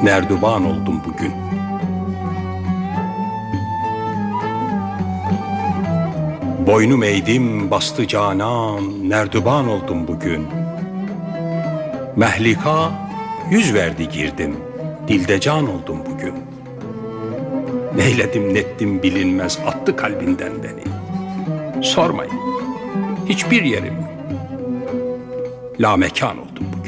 Nerduban oldum bugün. Boynum eğdim bastı canan, nerduban oldum bugün. Mehlika yüz verdi girdim, dilde can oldum bugün. Neyledim nettim bilinmez, attı kalbinden beni. Sormayın, hiçbir yerim yok. Lamekan oldum bugün.